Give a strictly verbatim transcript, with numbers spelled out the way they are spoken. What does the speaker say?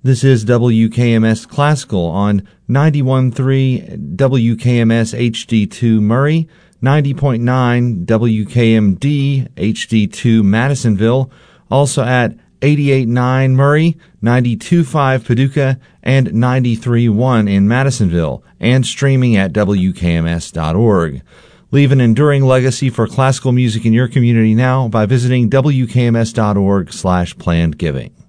This is W K M S Classical on ninety-one point three W K M S H D two Murray, ninety point nine W K M D H D two Madisonville, also at eighty-eight point nine Murray, ninety-two point five Paducah, and ninety-three point one in Madisonville, and streaming at W K M S dot org. Leave an enduring legacy for classical music in your community now by visiting W K M S dot org slash planned giving.